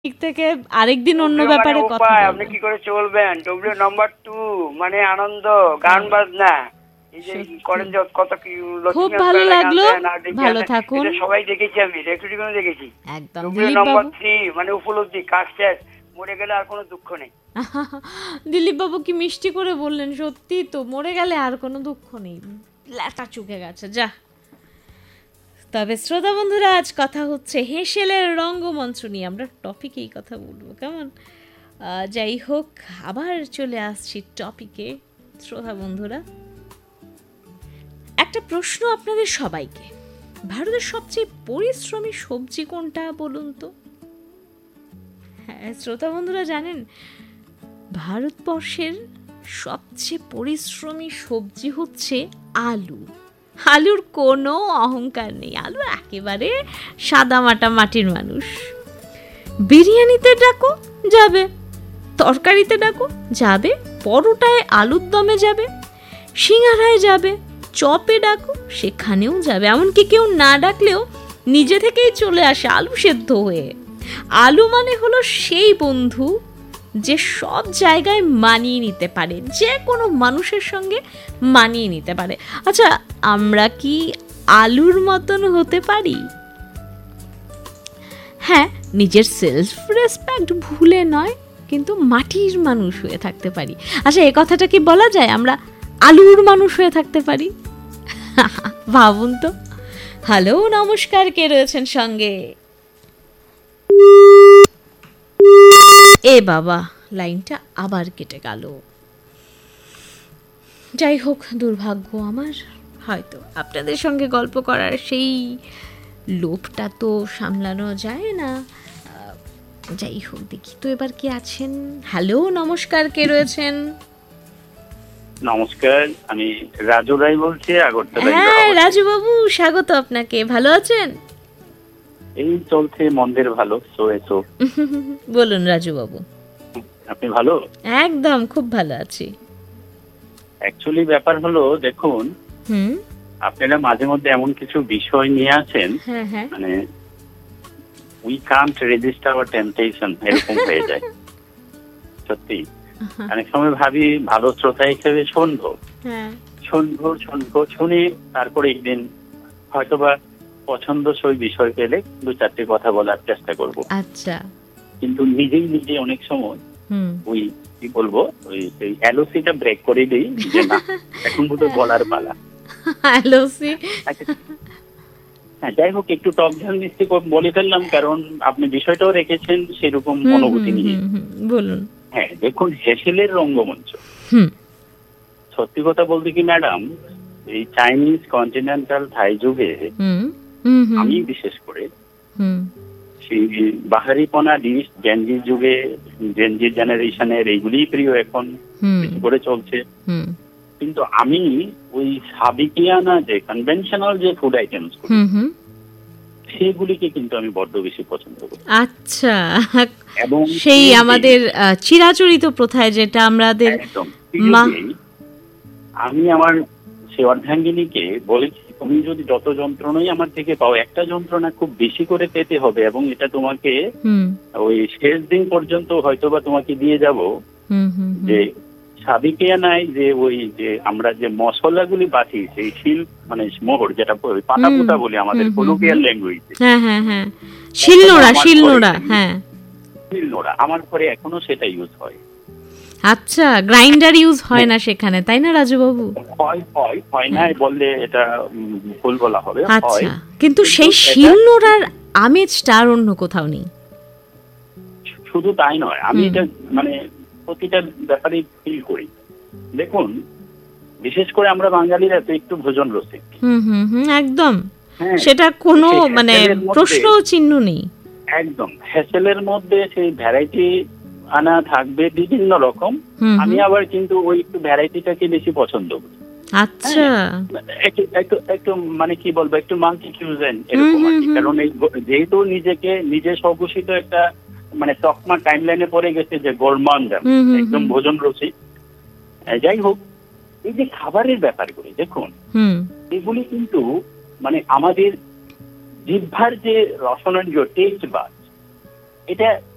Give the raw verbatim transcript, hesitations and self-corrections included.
দিক থেকে আরেকদিন অন্য ব্যাপারে কথা বলবো। আপনি কি করে চলবেন? ডব্লিউ নাম্বার টু মানে আনন্দ, গান বাজনা এই যে করেন যে কত কি খুব ভালো লাগলো। ভালো থাকুন। সবাই দেখেছি, আমি রেকর্ডিংও দেখেছি। একদম ডব্লিউ নাম্বার থ্রি মানে উপলব্ধি, কাজ শেষ, মরে গেলে আর কোনো দুঃখ নেই। দিলীপ বাবু কি মিষ্টি করে বললেন, সত্যি তো, মরে গেলে আর কোনো দুঃখ নেই, লেটা চুকে গেছে যা। তবে শ্রোতা বন্ধুরা, আজ কথা হচ্ছে হেসেলের রঙ্গমঞ্চ নিয়ে, আমরা টপিকেই কথা বলবো, কেমন? যাই হোক, আবার চলে আসছি টপিকে। শ্রোতা বন্ধুরা, একটা প্রশ্ন আপনাদের সবাইকে, ভারতের সবচেয়ে পরিশ্রমী সবজি কোনটা বলুন তো? হ্যাঁ শ্রোতা বন্ধুরা, জানেন ভারতবর্ষের সবচেয়ে পরিশ্রমী সবজি হচ্ছে আলু। আলুর কোনো অহংকার নেই, আলু একেবারে সাদামাটা মাটির মানুষ। বিরিয়ানিতে ডাকো যাবে, তরকারিতে ডাকো যাবে, পরোটায় আলুর দমে যাবে, সিঙ্গারায় যাবে, চপে ডাকো সেখানেও যাবে, এমনকি কেউ না ডাকলেও নিজে থেকেই চলে আসে আলু সেদ্ধ হয়ে। আলু মানে হলো সেই বন্ধু যে সব জায়গায় মানিয়ে নিতে পারে, যে কোনো মানুষের সঙ্গে মানিয়ে নিতে পারে। আচ্ছা, আমরা কি আলুর মতন হতে পারি? হ্যাঁ, নিজের সেলফ রেসপেক্ট ভুলে নয়, কিন্তু মাটির মানুষ হয়ে থাকতে পারি। আচ্ছা, এই কথাটা কি বলা যায় আমরা আলুর মানুষ হয়ে থাকতে পারি? ভাবুন তো। হ্যালো, নমস্কার, কে রয়েছেন সঙ্গে? এ বাবা, লাইনটা আবার কেটে গেল। যাই হোক, দুর্ভাগ্য আমার। হয়তো আপনাদের সঙ্গে গল্প করার সেই লোভটা তো সামলানো যায় না। যাই হোক, দেখি তো এবার কি আছেন। হ্যালো, নমস্কার, কে রয়েছেন? নমস্কার, আমি রাজু রায় বলছি, আগরতলা। হ্যাঁ রাজু বাবু, স্বাগত আপনাকে। ভালো আছেন? এই চলছে, মন্দের ভালো। সো এসো। বলুন রাজু বাবু। আপনি ভালো? একদম খুব ভালো আছি। অ্যাকচুয়ালি ব্যাপার হলো, দেখুন, হুম, আপনারা মাঝে মধ্যে এমন কিছু বিষয় নিয়ে আছেন, হ্যাঁ হ্যাঁ, মানে we can't resist hour temptation, এরকম হয়ে যায়। সত্যি অনেক সময় ভাবি ভালো শ্রোতা হিসেবে শুনবো, হ্যাঁ শুনবো শুনবো শুনে তারপরে একদিন হয়তোবা পছন্দসই বিষয় পেলে দু চারটে কথা বলার চেষ্টা করব। আচ্ছা, কিন্তু নিজেই নিজে অনেক সময় ওই কি বলবো, ওই সেই এলওসিটা ব্রেক করে দিই যে না, এখন বোধ বলার পালা। এলওসি, হ্যাঁ, যাই হোক, একটু টক ঝাল মিষ্টি বলে ফেললাম, কারণ আপনি বিষয়টাও রেখেছেন সেরকম অনুভূতি নিয়ে। বলুন। হ্যাঁ, দেখুন, হেসেলের রঙ্গমঞ্চ, সত্যি কথা বলতে কি ম্যাডাম, এই চাইনিজ কন্টিনেন্টাল থাই যুগে আমি বিশেষ করে সেই বাহারিপনা ডিশ জেনজির যুগে, জেনজির জেনারেশনের এইগুলিই প্রিয় এখন বেশি করে চলছে। কিন্তু আমি ওই সাবিকিয়ানা যে কনভেনশনাল যে ফুড আইটেমস সেগুলিকে কিন্তু আমি বড্ড বেশি পছন্দ করি। আচ্ছা, এবং সেই আমাদের চিরাচরিত প্রথায় যেটা আমাদের, আমি আমার সে অর্ধাঙ্গিনীকে বলেছি, তুমি যদি যত যন্ত্রণাই আমার থেকে পাও, একটা যন্ত্রণা খুব বেশি করে পেতে হবে, এবং এটা তোমাকে ওই শেষ দিন পর্যন্ত হয়তোবা তোমাকে দিয়ে যাব, যে সাবিকিয়ানায় যে ওই যে আমরা যে মশলাগুলি বাটি, সেই শিল মানে মোহর, যেটা পাতা পোতা বলি আমাদের কলোকিয়াল ল্যাঙ্গুয়েজে, হ্যাঁ হ্যাঁ হ্যাঁ, শিলনোড়া, শিলনোড়া, হ্যাঁ শিলনোড়া, আমার ঘরে এখনো সেটা ইউজ হয়। আচ্ছা, গ্রাইন্ডার ইউজ হয় না সেখানে, তাই না রাজু বাবু? হয় হয় হয় না বললে এটা ভুল বলা হবে। আচ্ছা, কিন্তু সেই শিলনোড়ার আমেজটা আর অন্য কোথাও নেই। শুধু তাই নয়, আমি এটা মানে প্রতিটা ব্যাপারে ফিল করি। দেখুন, বিশেষ করে আমরা বাঙালিরা তো একটু ভোজন রসিক। হুম হুম হুম, একদম, সেটা কোনো মানে প্রশ্ন চিহ্ন নেই। একদম, হেসেলের মধ্যে সেই ভ্যারাইটি আনা থাকবে বিভিন্ন রকম। আমি আবার কিন্তু ওই একটু ভ্যারাইটিটাকে বেশি পছন্দ করি। আচ্ছা, একটু একটু মানে কি বলবো, একটু মাল্টি কিউজিন এরকম আর কি। কারণ এই যেহেতু নিজেকে নিজে স্বঘোষিত একটা মানে তকমা টাইমলাইনে পড়ে গেছে যে গোরমান্ড, একদম ভোজন রসিক। যাই হোক, এই যে খাবারের ব্যাপারগুলি দেখুন, এগুলি কিন্তু মানে আমাদের জিহ্বার যে রসনের যে টেস্ট বাস, এটা